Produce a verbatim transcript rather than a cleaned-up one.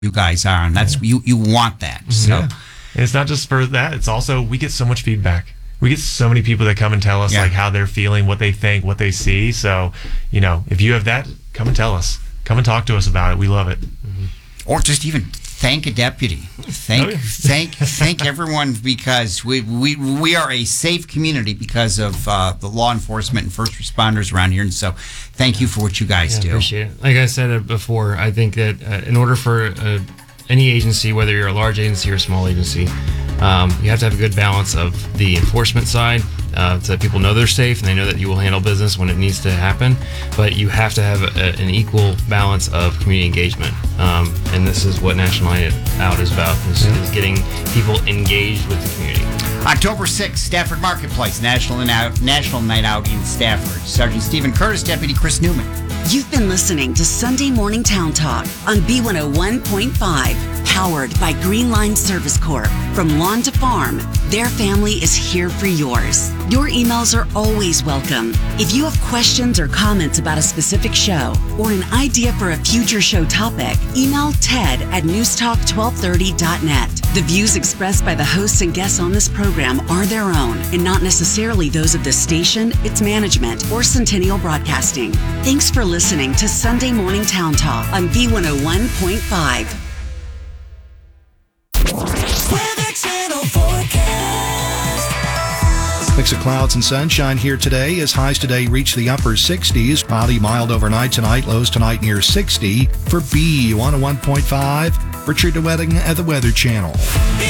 you guys are, and that's yeah. you you want that. So yeah. And it's not just for that, it's also we get so much feedback. We get so many people that come and tell us yeah. like how they're feeling, what they think, what they see. So, you know, if you have that, come and tell us. Come and talk to us about it. We love it. Mm-hmm. Or just even thank a deputy. Thank, oh, yeah. thank, thank everyone, because we, we we are a safe community because of uh, the law enforcement and first responders around here. And so, thank you for what you guys yeah, do. Appreciate it. Like I said before, I think that uh, in order for uh, any agency, whether you're a large agency or a small agency, um, you have to have a good balance of the enforcement side, uh, so that people know they're safe and they know that you will handle business when it needs to happen. But you have to have a, an equal balance of community engagement, um, and this is what National Night Out is about: is, yeah. is getting people engaged with the community. October sixth, Stafford Marketplace, National Night Out, National Night Out in Stafford. Sergeant Stephen Curtis, Deputy Chris Newman. You've been listening to Sunday Morning Town Talk on B one oh one point five, powered by Green Line Service Corp. From lawn to farm, their family is here for yours. Your emails are always welcome. If you have questions or comments about a specific show or an idea for a future show topic, email Ted at newstalk twelve thirty dot net. The views expressed by the hosts and guests on this program are their own and not necessarily those of the station, its management, or Centennial Broadcasting. Thanks for listening to Sunday Morning Town Talk on B one oh one point five. Weather Channel forecast. Mix of clouds and sunshine here today as highs today reach the upper sixties. Cloudy, mild overnight tonight. Lows tonight near sixty. For B one oh one point five, Richard DeWetting at the Weather Channel.